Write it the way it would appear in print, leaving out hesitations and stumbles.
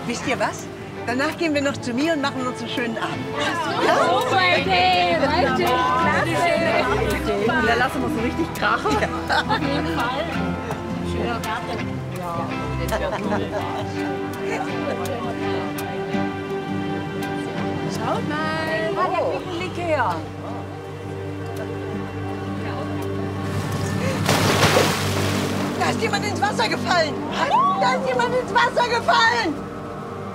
Wisst ihr was? Danach gehen wir noch zu mir und machen uns einen schönen Abend. Oh, okay, richtig, klasse. Da lassen wir uns so richtig krachen. Ja. Auf jeden Fall. Schöner Garten. Schaut mal, der Picknick her. Da ist jemand ins Wasser gefallen! Da ist jemand ins Wasser gefallen!